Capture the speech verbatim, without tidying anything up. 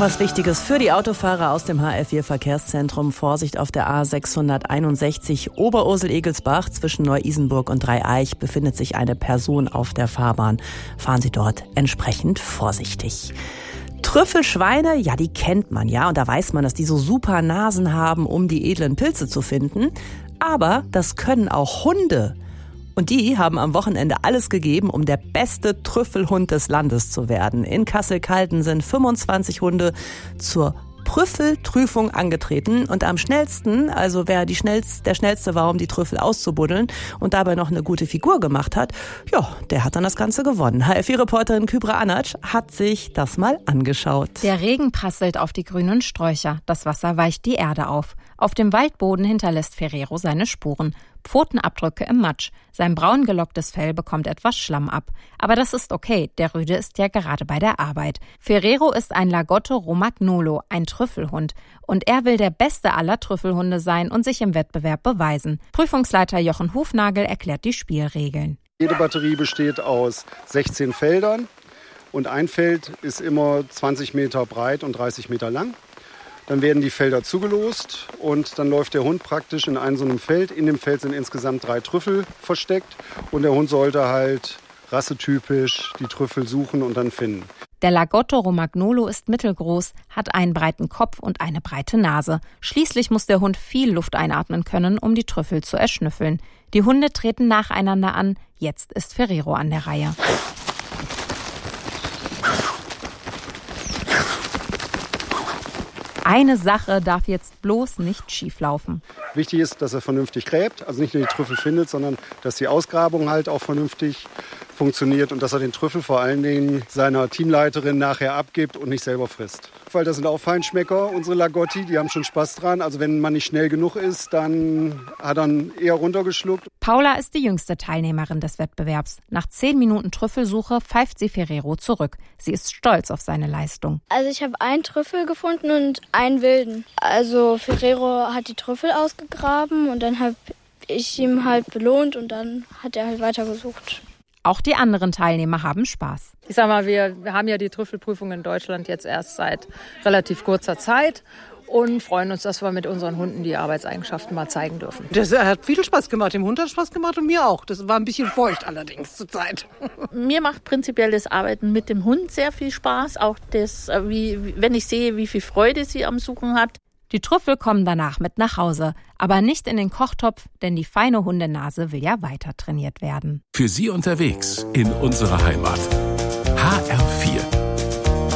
was Wichtiges für die Autofahrer aus dem H F vier Verkehrszentrum. Vorsicht auf der A sechshunderteinundsechzig Oberursel-Egelsbach. Zwischen Neu-Isenburg und Dreieich befindet sich eine Person auf der Fahrbahn. Fahren Sie dort entsprechend vorsichtig. Trüffelschweine, ja, die kennt man ja. Und da weiß man, dass die so super Nasen haben, um die edlen Pilze zu finden. Aber das können auch Hunde. Und die haben am Wochenende alles gegeben, um der beste Trüffelhund des Landes zu werden. In Kassel-Calden sind fünfundzwanzig Hunde zur Trüffelprüfung angetreten. Und am schnellsten, also wer die schnellst, der schnellste war, um die Trüffel auszubuddeln und dabei noch eine gute Figur gemacht hat, ja, der hat dann das Ganze gewonnen. H F vier-Reporterin Kübra Anac hat sich das mal angeschaut. Der Regen prasselt auf die grünen Sträucher. Das Wasser weicht die Erde auf. Auf dem Waldboden hinterlässt Ferrero seine Spuren. Pfotenabdrücke im Matsch. Sein braun gelocktes Fell bekommt etwas Schlamm ab. Aber das ist okay, der Rüde ist ja gerade bei der Arbeit. Ferrero ist ein Lagotto Romagnolo, ein Trüffelhund. Und er will der beste aller Trüffelhunde sein und sich im Wettbewerb beweisen. Prüfungsleiter Jochen Hufnagel erklärt die Spielregeln. Jede Batterie besteht aus sechzehn Feldern und ein Feld ist immer zwanzig Meter breit und dreißig Meter lang. Dann werden die Felder zugelost und dann läuft der Hund praktisch in einem so einem Feld. In dem Feld sind insgesamt drei Trüffel versteckt und der Hund sollte halt rassetypisch die Trüffel suchen und dann finden. Der Lagotto Romagnolo ist mittelgroß, hat einen breiten Kopf und eine breite Nase. Schließlich muss der Hund viel Luft einatmen können, um die Trüffel zu erschnüffeln. Die Hunde treten nacheinander an. Jetzt ist Ferrero an der Reihe. Eine Sache darf jetzt bloß nicht schieflaufen. Wichtig ist, dass er vernünftig gräbt, also nicht nur die Trüffel findet, sondern dass die Ausgrabung halt auch vernünftig funktioniert und dass er den Trüffel vor allen Dingen seiner Teamleiterin nachher abgibt und nicht selber frisst. Weil das sind auch Feinschmecker, unsere Lagotti, die haben schon Spaß dran. Also wenn man nicht schnell genug ist, dann hat er ihn eher runtergeschluckt. Paula ist die jüngste Teilnehmerin des Wettbewerbs. Nach zehn Minuten Trüffelsuche pfeift sie Ferrero zurück. Sie ist stolz auf seine Leistung. Also ich habe einen Trüffel gefunden und einen wilden. Also Ferrero hat die Trüffel ausgegraben und dann habe ich ihm halt belohnt und dann hat er halt weitergesucht. Auch die anderen Teilnehmer haben Spaß. Ich sag mal, wir, wir haben ja die Trüffelprüfung in Deutschland jetzt erst seit relativ kurzer Zeit und freuen uns, dass wir mit unseren Hunden die Arbeitseigenschaften mal zeigen dürfen. Das hat viel Spaß gemacht. Dem Hund hat Spaß gemacht und mir auch. Das war ein bisschen feucht allerdings zur Zeit. Mir macht prinzipiell das Arbeiten mit dem Hund sehr viel Spaß. Auch das, wie, wenn ich sehe, wie viel Freude sie am Suchen hat. Die Trüffel kommen danach mit nach Hause, aber nicht in den Kochtopf, denn die feine Hundenase will ja weiter trainiert werden. Für Sie unterwegs in unserer Heimat. H R vier